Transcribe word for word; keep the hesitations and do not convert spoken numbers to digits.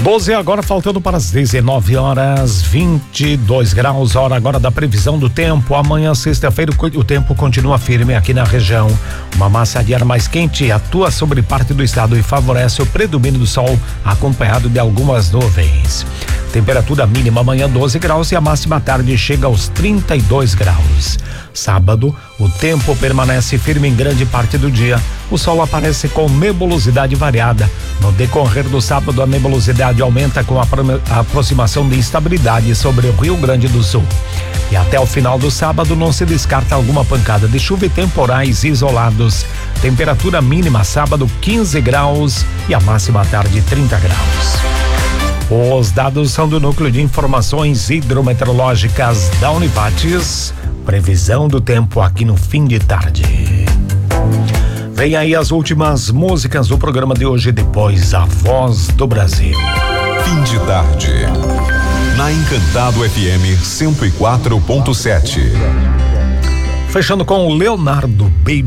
doze agora, faltando para as dezenove horas, vinte e dois graus, hora agora da previsão do tempo. Amanhã, sexta-feira, o tempo continua firme aqui na região. Uma massa de ar mais quente atua sobre parte do estado e favorece o predomínio do sol, acompanhado de algumas nuvens. Temperatura mínima amanhã doze graus e a máxima à tarde chega aos trinta e dois graus. Sábado, o tempo permanece firme em grande parte do dia. O sol aparece com nebulosidade variada. No decorrer do sábado, a nebulosidade aumenta com a, a aproximação de instabilidade sobre o Rio Grande do Sul. E até o final do sábado não se descarta alguma pancada de chuva e temporais isolados. Temperatura mínima sábado quinze graus e a máxima à tarde trinta graus. Os dados são do Núcleo de Informações Hidrometeorológicas da Univates. Previsão do tempo aqui no fim de tarde. Vem aí as últimas músicas do programa de hoje, depois a Voz do Brasil. Fim de tarde. Na Encantado F M cento e quatro ponto sete. Fechando com o Leonardo Baby.